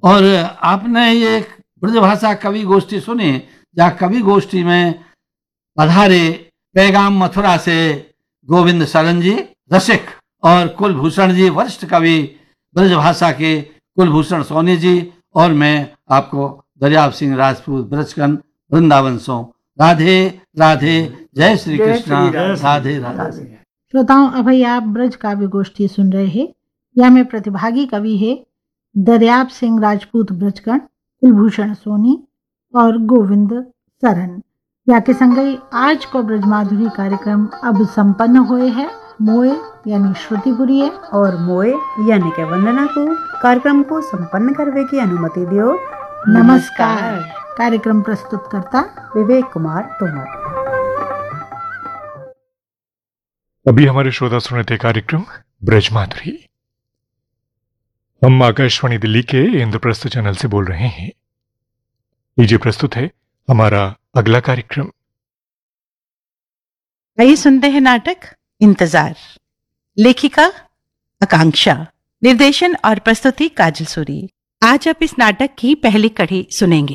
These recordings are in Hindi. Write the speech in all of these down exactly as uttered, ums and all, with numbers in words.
और आपने ये ब्रजभाषा कवि गोष्ठी सुनी, जहाँ कवि गोष्ठी में पधारे पैगाम मथुरा से गोविंद सरन जी रसिक और कुलभूषण जी वरिष्ठ कवि ब्रजभाषा के कुलभूषण सोनी जी, और मैं आपको दरियाब सिंह राजपूत ब्रजकन वृंदावन सो राधे राधे, जय श्री कृष्णा, राधे राधे। श्रोताओं, अभी आप ब्रज काव्य गोष्ठी सुन रहे हैं। यह में प्रतिभागी कवि है दरियाब सिंह राजपूत ब्रजकन, कुलभूषण सोनी और गोविंद सरन। या के संगई आज को ब्रजमाधुरी कार्यक्रम अब संपन्न हुए है। मोए यानी श्रुतिपुरी और मोए यानी के वंदना को कार्यक्रम को संपन्न करने की अनुमति दियो। नमस्कार। कार्यक्रम प्रस्तुत करता विवेक कुमार तोमर। अभी हमारे श्रोता सुने थे कार्यक्रम ब्रजमाधुरी। हम आकाशवाणी दिल्ली के इंद्रप्रस्थ चैनल से बोल रहे हैं। लीजिए प्रस्तुत है हमारा अगला कार्यक्रम। आइए सुनते हैं नाटक इंतजार। लेखिका आकांक्षा, निर्देशन और प्रस्तुति काजल सूरी। आज आप इस नाटक की पहली कड़ी सुनेंगे।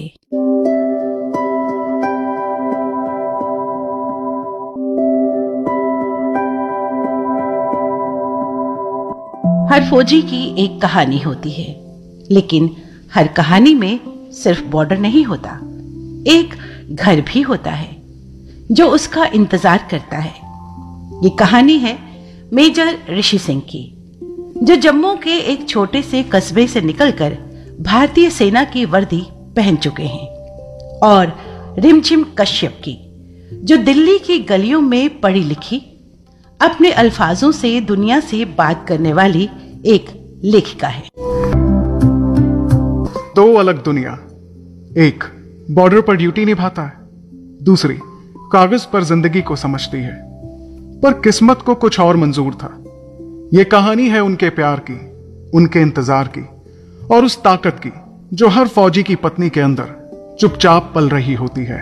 हर फौजी की एक कहानी होती है, लेकिन हर कहानी में सिर्फ बॉर्डर नहीं होता, एक घर भी होता है जो उसका इंतजार करता है। ये कहानी है मेजर ऋषि सिंह की, जो जम्मू के एक छोटे से कस्बे से निकलकर भारतीय सेना की वर्दी पहन चुके हैं, और रिमझिम कश्यप की, जो दिल्ली की गलियों में पढ़ी लिखी, अपने अल्फाजों से दुनिया से बात करने वाली एक लेखिका है। दो अलग दुनिया, एक बॉर्डर पर ड्यूटी निभाता है, दूसरी कागज पर जिंदगी को समझती है। पर किस्मत को कुछ और मंजूर था। यह कहानी है उनके प्यार की, उनके इंतजार की, और उस ताकत की जो हर फौजी की पत्नी के अंदर चुपचाप पल रही होती है।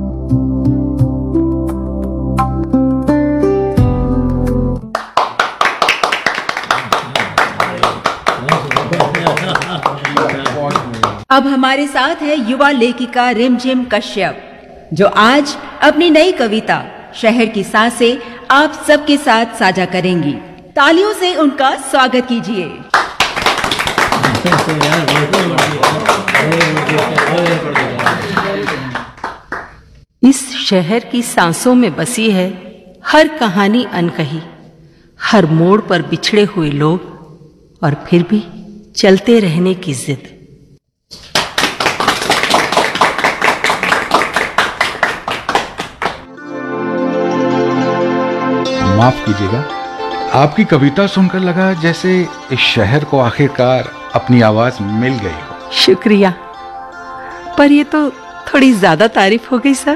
अब हमारे साथ है युवा लेखिका रिमझिम कश्यप, जो आज अपनी नई कविता शहर की सांसें आप सबके साथ साझा करेंगी। तालियों से उनका स्वागत कीजिए। इस शहर की सांसों में बसी है हर कहानी अनकही, हर मोड़ पर बिछड़े हुए लोग, और फिर भी चलते रहने की जिद। माफ कीजिएगा, आपकी कविता सुनकर लगा जैसे इस शहर को आखिरकार अपनी आवाज मिल गई हो। शुक्रिया, पर ये तो थोड़ी ज्यादा तारीफ हो गई सर।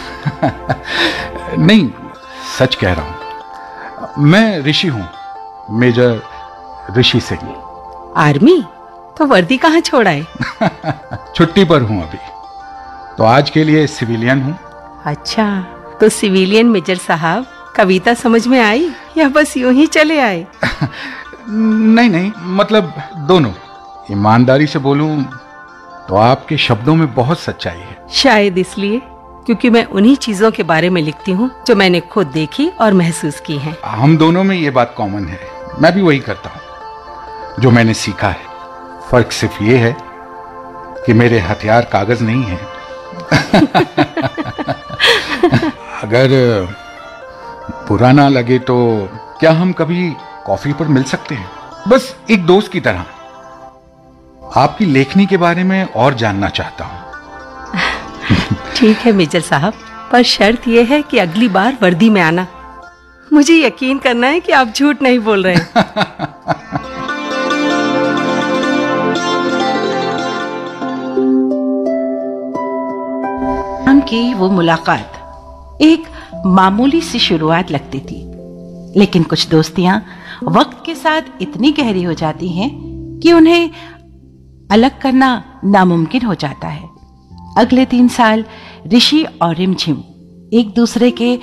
नहीं, सच कह रहा हूं। मैं ऋषि हूं, मेजर ऋषि सिंह। आर्मी? तो वर्दी कहाँ छोड़ाए? छुट्टी पर हूं अभी, तो आज के लिए सिविलियन हूं। अच्छा, तो सिविलियन मेजर साहब, कविता समझ में आई या बस यूं ही चले आए? नहीं नहीं, मतलब दोनों। ईमानदारी से बोलूं तो आपके शब्दों में बहुत सच्चाई है। शायद इसलिए क्योंकि मैं उन्हीं चीजों के बारे में लिखती हूँ जो मैंने खुद देखी और महसूस की है। हम दोनों में ये बात कॉमन है। मैं भी वही करता हूँ जो मैंने सीखा है। फर्क सिर्फ ये है कि मेरे हथियार कागज नहीं है। अगर बुरा ना लगे तो क्या हम कभी कॉफी पर मिल सकते हैं? बस एक दोस्त की तरह। आपकी लेखनी के बारे में और जानना चाहता हूं। ठीक है मेजर साहब, पर शर्त यह है कि अगली बार वर्दी में आना। मुझे यकीन करना है कि आप झूठ नहीं बोल रहे हैं। की वो मुलाकात एक मामूली सी शुरुआत लगती थी, लेकिन कुछ दोस्तियां वक्त के साथ इतनी गहरी हो जाती हैं कि उन्हें अलग करना नामुमकिन हो जाता है। अगले तीन साल ऋषि और रिमझिम एक दूसरे के